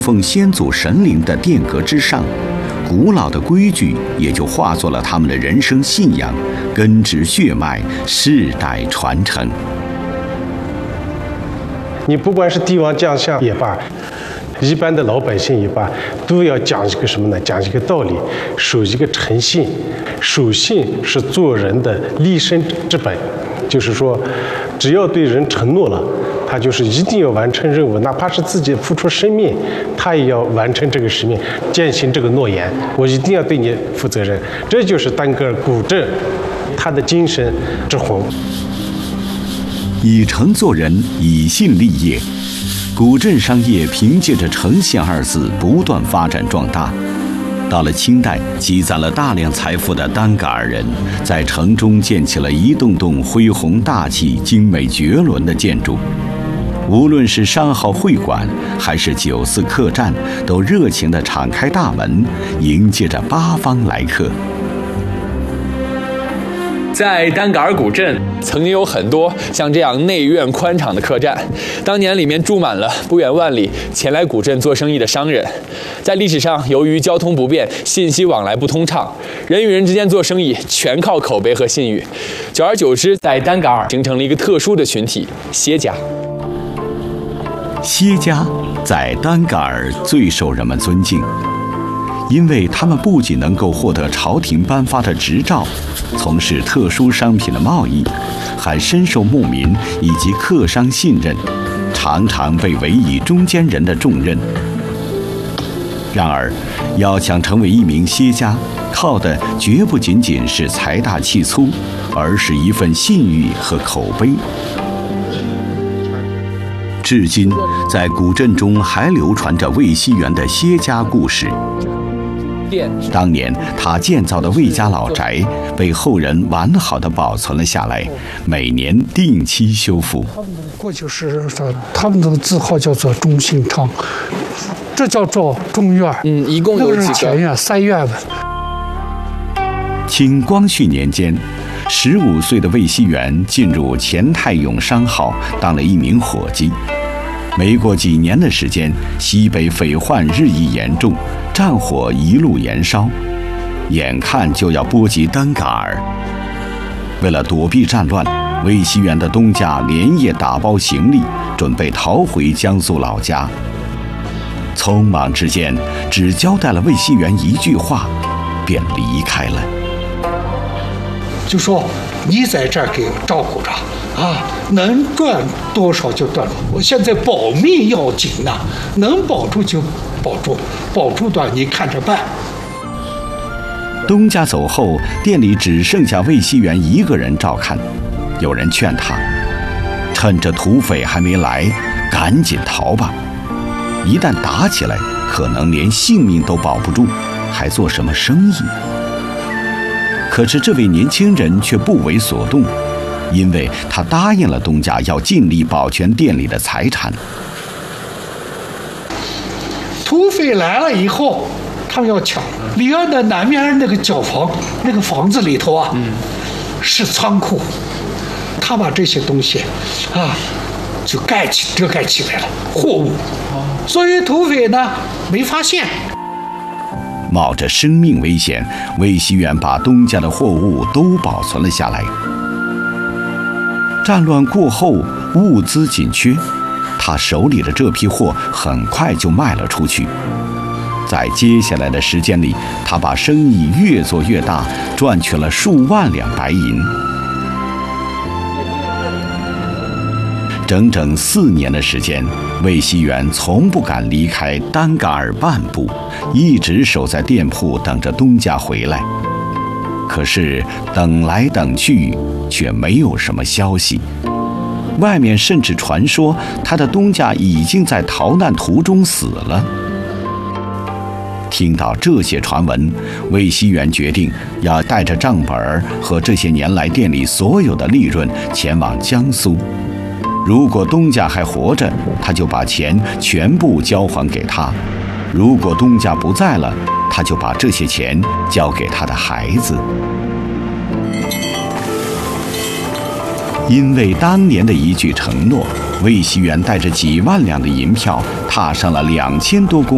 奉先祖神灵的殿阁之上，古老的规矩也就化作了他们的人生信仰，根植血脉，世代传承。 你不管是帝王将相也罢，一般的老百姓也罢，都要讲一个什么呢？讲一个道理，守一个诚信。守信是做人的立身之本，就是说，只要对人承诺了，他就是一定要完成任务，哪怕是自己付出生命，他也要完成这个使命，践行这个诺言。我一定要对你负责任，这就是丹格尔古镇他的精神之魂。 以诚做人，以信立业。古镇商业凭借着诚信二字不断发展壮大。到了清代，积攒了大量财富的丹嘎尔人，在城中建起了一栋栋恢宏大气、精美绝伦的建筑。无论是商号会馆，还是酒肆客栈，都热情地敞开大门，迎接着八方来客。 在丹嘎尔古镇，曾经有很多像这样内院宽敞的客栈，当年里面住满了不远万里前来古镇做生意的商人。在历史上，由于交通不便，信息往来不通畅，人与人之间做生意全靠口碑和信誉。久而久之，在丹嘎尔形成了一个特殊的群体——歇家。 歇家在丹嘎尔最受人们尊敬。因为他们不仅能够获得朝廷颁发的执照，从事特殊商品的贸易，还深受牧民以及客商信任，常常被委以中间人的重任。然而，要想成为一名歇家，靠的绝不仅仅是财大气粗，而是一份信誉和口碑。至今，在古镇中还流传着魏熙元的歇家故事。当年他建造的魏家老宅被后人完好地保存了下来，每年定期修复。 过去是他们的字号叫做中信昌，这叫做中院。 一共有几个？那个是前院3院的。 清光绪年间，15岁的魏熙元进入钱泰永商号，当了一名伙计。没过几年的时间，西北匪患日益严重，战火一路延烧，眼看就要波及丹嘎尔。为了躲避战乱，魏熙元的东家连夜打包行李，准备逃回江苏老家。匆忙之间，只交代了魏熙元一句话，便离开了。 就说你在这儿给我照顾着啊，能赚多少就赚。我现在保命要紧呐，能保住就保住，保住的你看着办。 东家走后，店里只剩下魏熙元一个人照看。有人劝他，趁着土匪还没来，赶紧逃吧。一旦打起来，可能连性命都保不住，还做什么生意？可是这位年轻人却不为所动，因为他答应了东家要尽力保全店里的财产。 土匪来了以后，他们要抢离岸的南面那个角房，那个房子里头啊，是仓库，他把这些东西啊就遮盖起来了，货物，所以土匪呢没发现。 冒着生命危险，魏熙元把东家的货物都保存了下来。战乱过后，物资紧缺，他手里的这批货很快就卖了出去。在接下来的时间里，他把生意越做越大，赚取了数万两白银。整整4年的时间，魏熙元从不敢离开丹嘎尔半步，一直守在店铺等着东家回来。可是等来等去，却没有什么消息。外面甚至传说他的东家已经在逃难途中死了。听到这些传闻，魏熙元决定要带着账本和这些年来店里所有的利润前往江苏。如果东家还活着，他就把钱全部交还给他；如果东家不在了，他就把这些钱交给他的孩子。因为当年的一句承诺，魏熙元带着几万两的银票，踏上了2000多公